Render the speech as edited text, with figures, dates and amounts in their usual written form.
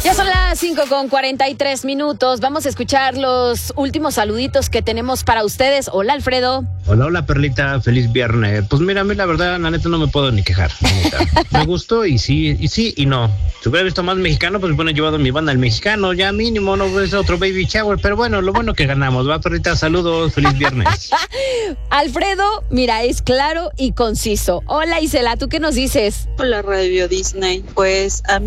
Ya son las 5:43. Vamos a escuchar los últimos saluditos que tenemos para ustedes. Hola, Alfredo. Hola, Perlita, feliz viernes. Pues mira, a mí la verdad, la neta no me puedo ni quejar. Me gustó y sí y no. Si hubiera visto más mexicano, pues bueno, he llevado mi banda al mexicano, ya mínimo, no es otro baby shower, pero bueno, lo bueno que ganamos, va, Perlita, saludos, feliz viernes. Alfredo, mira, es claro y conciso. Hola, Isela, ¿tú qué nos dices? Hola, Radio Disney. Pues a